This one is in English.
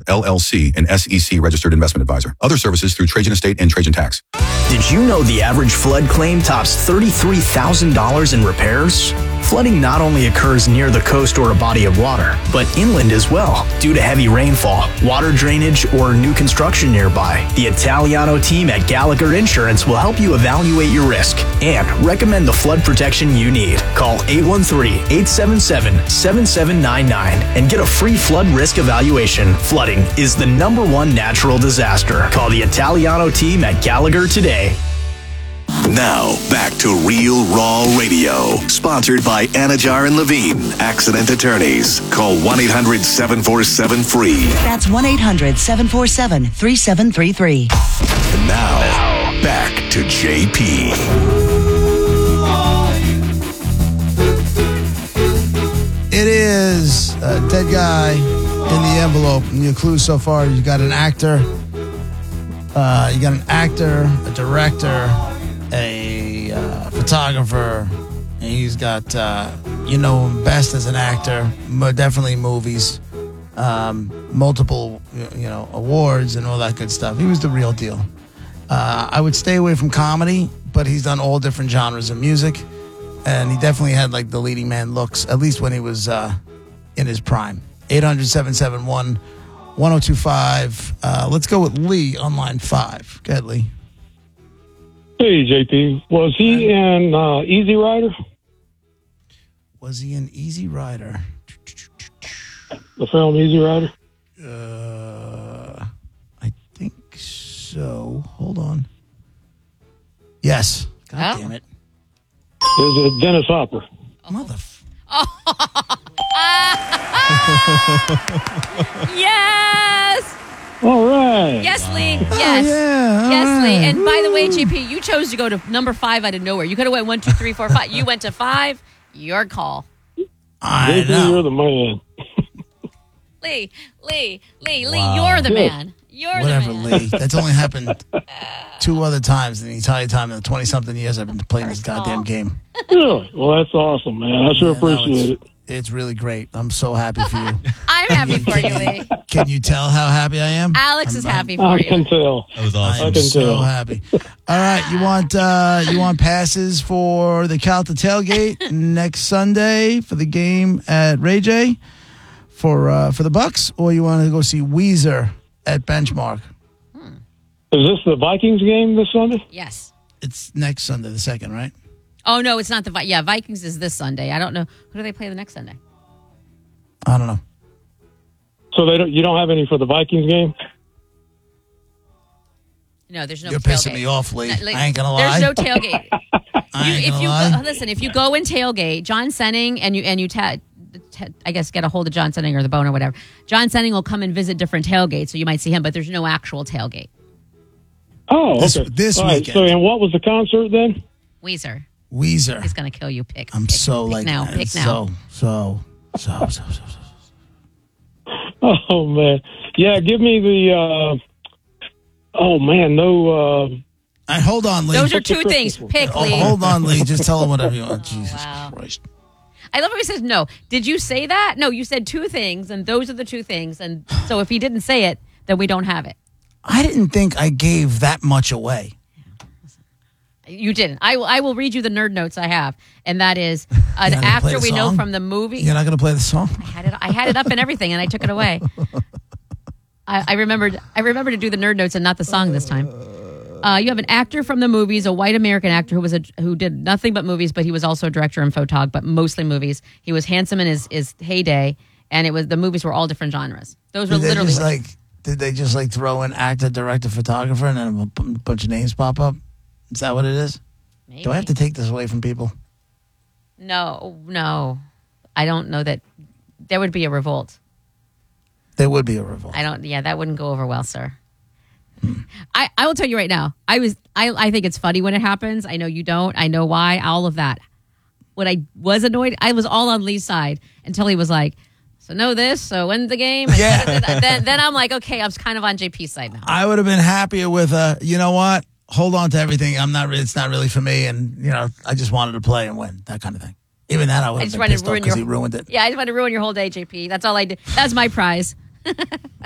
LLC, an SEC-registered investment advisor. Other services through Trajan Estate and Trajan Tax. Did you know the average flood claim tops $33,000 in repairs? Flooding not only occurs near the coast or a body of water, but inland as well, due to heavy rainfall, water drainage, or new construction nearby. The Italiano team at Gallagher Insurance will help you evaluate your risk and recommend the flood protection you need. Call 813-877-7799 and get a free flood risk evaluation. Flooding is the #1 natural disaster. Call the Italiano team at Gallagher today. Now, back to Real Raw Radio. Sponsored by Anajar and Levine, accident attorneys. Call 1-800-747-FREE. That's 1-800-747-3733. And now, back to JP. It is a dead guy in the envelope. And your clues so far, you got an actor. A director, a photographer, and he's got, him best as an actor, definitely movies, multiple, awards and all that good stuff. He was the real deal. I would stay away from comedy, but he's done all different genres of music, and he definitely had like the leading man looks, at least when he was in his prime. 800-771-1025. Let's go with Lee on line 5. Go ahead, Lee. Hey, JP. Was he in Easy Rider? Was he in Easy Rider? The film Easy Rider? I think so. Hold on. Yes. God damn it. Is it Dennis Hopper? Yes! All right. Yes, Lee. Yes. Yes, Lee. And by the way, JP, you chose to go to number 5 out of nowhere. You could have went 1, 2, 3, 4, 5. You went to 5. Your call. I know. You're the man. Lee, you're the man. You're Whatever, the man. Lee. That's only happened 2 other times in the entire time in the 20-something years I've been playing this goddamn game. Really? Well, that's awesome, man. I sure appreciate it. It's really great. I'm so happy for you. I'm happy for you, Lee. Can you tell how happy I am? Alex is happy for I you. can tell. That was awesome. I'm so happy. All right, you want passes for the Calta tailgate next Sunday for the game at Ray J for the Bucks, or you want to go see Weezer at Benchmark? Is this the Vikings game this Sunday? Yes. It's next Sunday, the 2nd, right? Oh, no, it's not the Vikings is this Sunday. I don't know. Who do they play the next Sunday? I don't know. So you don't have any for the Vikings game? No, there's no You're tailgate. pissing me off, Lee. I ain't going to lie. There's no tailgate. Listen, If you go in tailgate, John Senning, and you I guess get a hold of John Senning or the Bone or whatever. John Senning will come and visit different tailgates, so you might see him, but there's no actual tailgate. Oh, okay. This All right, weekend. so, and what was the concert then? Weezer. He's going to kill you. Pick. I'm pick, so pick like now. Pick now. So. Oh, man. Yeah, give me the, All right, hold on, Lee. Those are 2 things. Pick, Lee. Hold on, Lee. Just tell him whatever you want. Jesus Christ. I love how he says no. Did you say that? No, you said 2 things, and those are the 2 things. And so if he didn't say it, then we don't have it. I didn't think I gave that much away. You didn't. I will read you the nerd notes I have, and that is an You're not gonna play actor the we know song? from the movie. You're not going to play the song? I had it up and everything, and I took it away. I remembered to do the nerd notes and not the song this time. You have an actor from the movies, a white American actor who did nothing but movies, but he was also a director and photog, but mostly movies. He was handsome in his heyday, and the movies were all different genres. Those were literally did they just throw in actor, director, photographer, and then a bunch of names pop up? Is that what it is? Maybe. Do I have to take this away from people? No. I don't know that there would be a revolt. There would be a revolt. That wouldn't go over well, sir. I will tell you right now. I think it's funny when it happens. I know you don't. I know why. All of that. When I was annoyed, I was all on Lee's side until he was like, "So know this. So when's the game?" Yeah. Then I'm like, okay, I'm kind of on JP's side now. I would have been happier with you know what? Hold on to everything. It's not really for me, and I just wanted to play and win, that kind of thing. Even that I would have been pissed off because he ruined it. Yeah, I just wanted to ruin your whole day, JP. That's all I did. That's my prize.